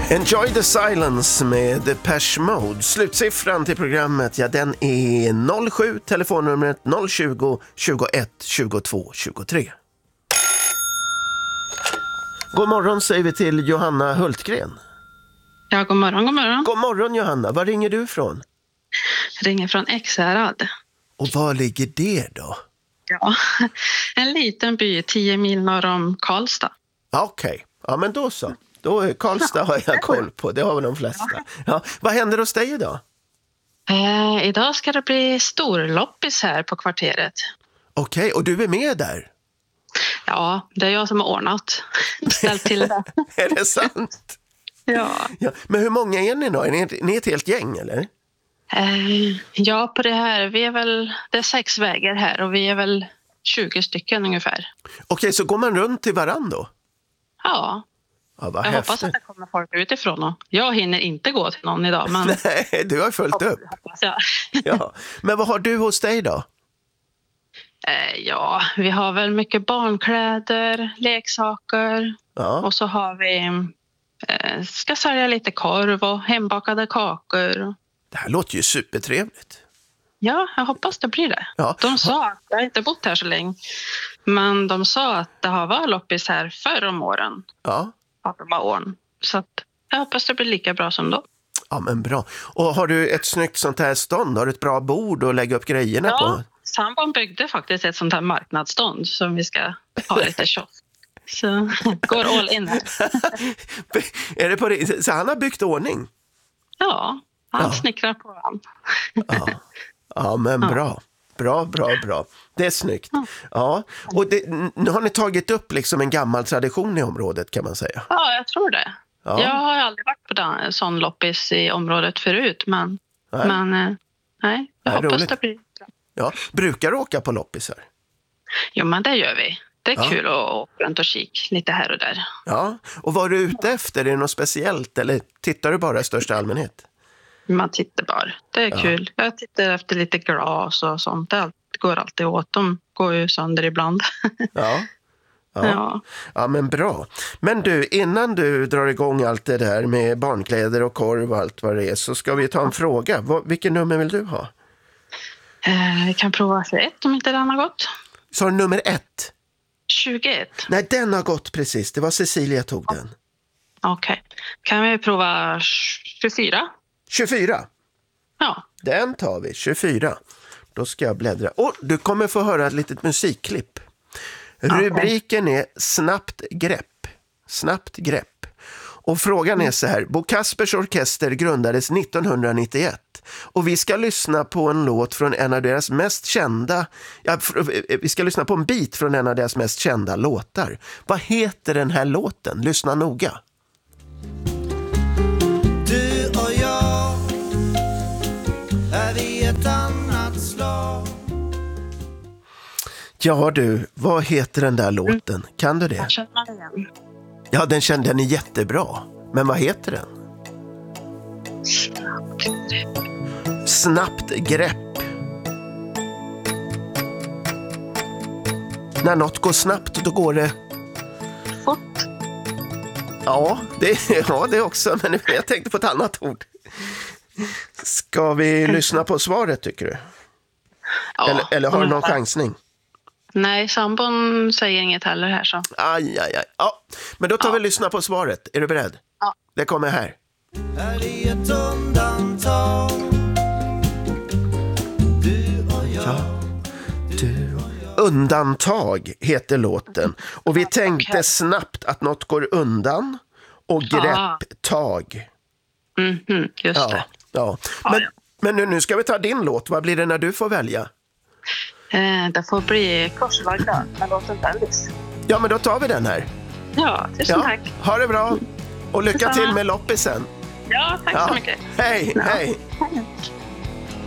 Enjoy the silence med Depeche Mode. Slutsiffran till programmet, ja, den är 07, telefonnumret 020 21 22 23. God morgon säger vi till Johanna Hultgren. Ja, god morgon, god morgon. God morgon Johanna, var ringer du ifrån? Jag ringer från Ekshärad. Och var ligger det då? Ja, en liten by 10 mil norr om Karlstad. Okej, ja men då så. Då Karlstad har jag koll på, det har väl de flesta. Ja, vad händer hos dig idag? Idag ska det bli storloppis här på kvarteret. Okej, och du är med där? Ja, det är jag som har ordnat. Ställt till det. Är det sant? Ja. Ja. Men hur många är ni då? Är ni ett helt gäng eller? Ja, på det här, det är 6 vägar här och vi är väl 20 stycken ungefär. Okej, så går man runt till varann då? Ja. Ja, vad jag häftigt. hoppas att det kommer folk utifrån. Och jag hinner inte gå till någon idag. Men... Nej, du har följt upp. Hoppas jag. Ja. Men vad har du hos dig då? Ja, vi har väl mycket barnkläder, leksaker. Ja. Och så har vi ska sälja lite korv och hembakade kakor. Det här låter ju supertrevligt. Ja, jag hoppas det blir det. Ja. De sa att jag har inte bott här så länge. Men de sa att det har varit loppis här förr om åren. Ja. Så att jag hoppas det blir lika bra som då. Ja, men bra. Och har du ett snyggt sånt här stånd? Har du ett bra bord att lägga upp grejerna på? Ja, sambon byggde faktiskt ett sånt här marknadsstånd som vi ska ha lite kiosk. Så går all in här. Är det på det? Så han har byggt ordning? Ja, han snickrar på honom. Ja, men bra. Bra. Det är snyggt. Ja. Och nu har ni tagit upp liksom en gammal tradition i området kan man säga. Ja, jag tror det. Ja. Jag har aldrig varit på en sån loppis i området förut, men jag hoppas roligt. det blir bra. Ja. Brukar du åka på loppisar? Jo, men det gör vi. Det är kul att åka runt och kika lite här och där. Ja, och vad är du ute efter? Är det något speciellt eller tittar du bara i största allmänhet? Man tittar bara. Det är kul. Jag tittar efter lite glas och sånt. Det går alltid åt. De går ju sönder ibland. Ja, men bra. Men du, innan du drar igång allt det där med barnkläder och korv och allt vad det är så ska vi ta en fråga. Vilken nummer vill du ha? Vi kan prova 21 om inte den har gått. Så har du nummer 1? 21. Nej, den har gått precis. Det var Cecilia tog den. Okej. Kan vi prova 24? 24? Ja. Den tar vi, 24. Då ska jag bläddra. Du kommer få höra ett litet musikklipp. Rubriken är Snabbt grepp. Snabbt grepp. Och frågan är så här. Bo Kaspers Orkester grundades 1991. Och vi ska lyssna på en låt från en av deras mest kända... vi ska lyssna på en bit från en av deras mest kända låtar. Vad heter den här låten? Lyssna noga. Du och jag är vi ett annat slag. Ja du, vad heter den där låten? Kan du det? Jag känner igen. Ja, den är jättebra. Men vad heter den? Snabbt grepp. När något går snabbt, då går det... Fort. Ja, det också. Men jag tänkte på ett annat ord. Ska vi lyssna på svaret, tycker du? Ja, eller har du någon chansning? Nej, sambon säger inget heller här så. Aj. Ja, men då tar vi lyssna på svaret. Är du beredd? Ja. Det kommer här. Är det ett undantag? Du och jag. Undantag heter låten. Och vi tänkte snabbt att något går undan och grepp tag. Just det. Ja. Men nu ska vi ta din låt. Vad blir det när du får välja? Det får bli Korsvagga med låten Elvis. Ja, men då tar vi den här. Ja, tusen tack. Ha det bra. Och lycka Detsamma. till med loppisen. Ja, tack så mycket. Hej.